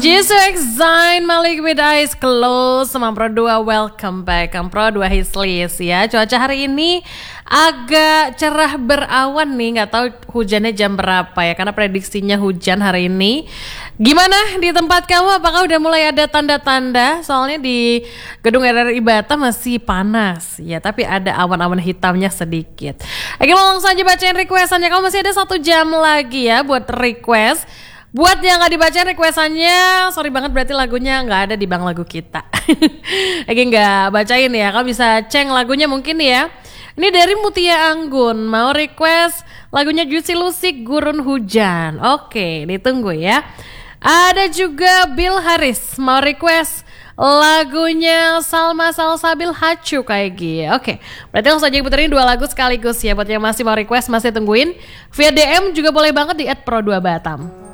Jisoo Zayn Malik with Eyes Closed sama Pro 2 welcome back. Pro 2 Hislis ya. Cuaca hari ini agak cerah berawan nih, nggak tahu hujannya jam berapa ya, karena prediksinya hujan hari ini. Gimana di tempat kamu? Apakah udah mulai ada tanda-tanda? Soalnya di gedung RRI Batam masih panas ya, tapi ada awan-awan hitamnya sedikit. Oke, langsung aja bacain requestannya. Kamu masih ada 1 jam lagi ya buat request. Buat yang gak dibaca requestannya, sorry banget, berarti lagunya gak ada di bank lagu kita. Oke, gak bacain ya, kamu bisa ceng lagunya mungkin ya. Ini dari Mutia Anggun, mau request lagunya Juicy Lucy, Gurun Hujan. Oke, ditunggu ya. Ada juga Bill Haris, mau request lagunya Salma Salsabil Hacu kayak gini. Oke, berarti langsung aja puterin 2 lagu sekaligus ya. Buat yang masih mau request, masih tungguin via DM juga boleh banget di @pro2batam.